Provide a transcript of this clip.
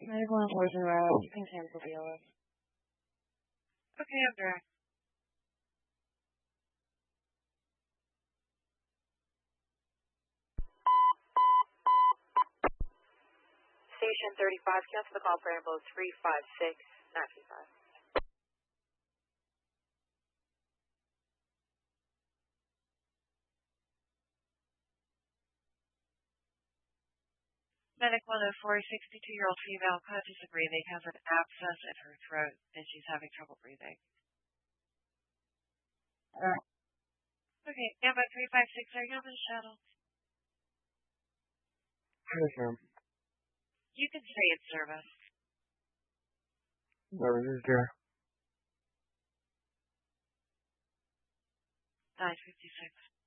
Medical enforcement route. You can cancel BLS. Okay, I'm direct. Station 35, cancel the call for ambulance 356-935. Medic 104, 62-year-old female, conscious and breathing, has an abscess in her throat, and she's having trouble breathing. Okay, ambulance 356, are you on the shuttle? Yes, ma'am. You can stay in service. Service is there. 956.